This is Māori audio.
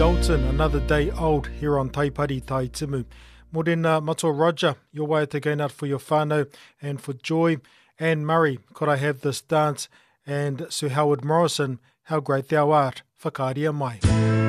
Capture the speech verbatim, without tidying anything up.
Dalton, another day old here on Taipari Tai Timu. Morena Mato Roger, your way to going out for your whānau and for Joy. Anne Murray, could I have this dance? And Sir Howard Morrison, how great thou art, whakaaria mai.